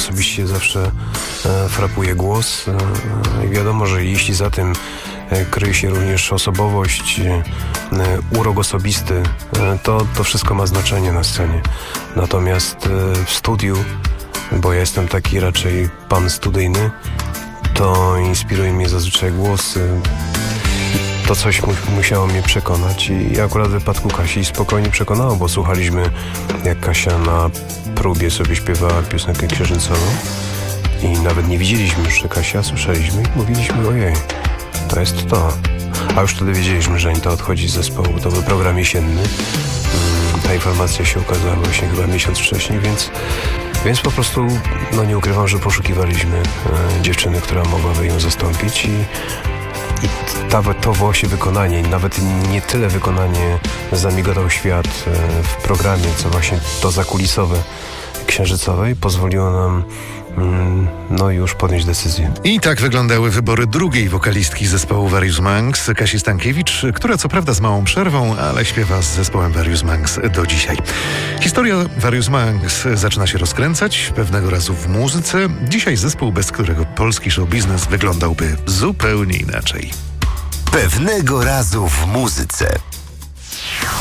osobiście zawsze frapuje głos. Wiadomo, że jeśli za tym kryje się również osobowość, urok osobisty, to wszystko ma znaczenie na scenie. Natomiast w studiu, bo ja jestem taki raczej pan studyjny, to inspiruje mnie zazwyczaj głos. To coś musiało mnie przekonać i akurat w wypadku Kasi spokojnie przekonało, bo słuchaliśmy, jak Kasia na próbie sobie śpiewała piosenkę księżycową i nawet nie widzieliśmy jeszcze Kasia, słyszeliśmy i mówiliśmy, ojej, to jest to. A już wtedy wiedzieliśmy, że to odchodzi z zespołu, to był program jesienny. Ta informacja się ukazała właśnie chyba miesiąc wcześniej, więc po prostu, nie ukrywam, że poszukiwaliśmy dziewczyny, która mogłaby ją zastąpić i to właśnie wykonanie, nawet nie tyle wykonanie Zamigotał świat w programie, co właśnie to zakulisowe księżycowej pozwoliło nam już podjąć decyzję. I tak wyglądały wybory drugiej wokalistki zespołu Various Monks, Kasi Stankiewicz, która co prawda z małą przerwą, ale śpiewa z zespołem Various Monks do dzisiaj. Historia Various Monks zaczyna się rozkręcać pewnego razu w muzyce. Dzisiaj zespół, bez którego polski show biznes wyglądałby zupełnie inaczej. Pewnego razu w muzyce.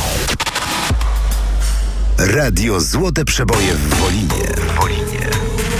Radio Złote Przeboje w Wolinie.